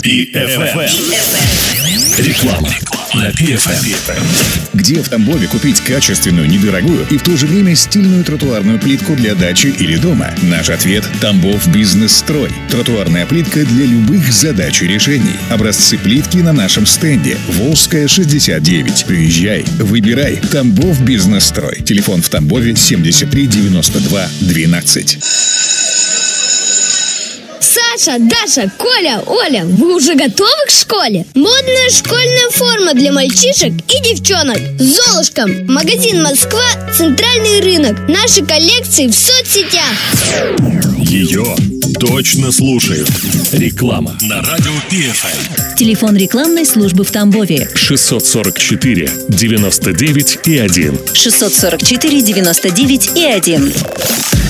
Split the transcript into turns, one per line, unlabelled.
Реклама на PFM. Где в Тамбове купить качественную, недорогую и в то же время стильную тротуарную плитку для дачи или дома? Наш ответ – Тамбов Бизнес-строй. Тротуарная плитка для любых задач и решений. Образцы плитки на нашем стенде. Волжская, 69. Приезжай, выбирай. Тамбов Бизнес-строй. Телефон в Тамбове 73 92 12.
Саша, Даша, Коля, Оля, вы уже готовы к школе? Модная школьная форма для мальчишек и девчонок. Золушка, магазин Москва, центральный рынок. Наши коллекции в соцсетях.
Ее точно слушают. Реклама на радио PFM.
Телефон рекламной службы в Тамбове
644 99 и 1.
644 99 и 1.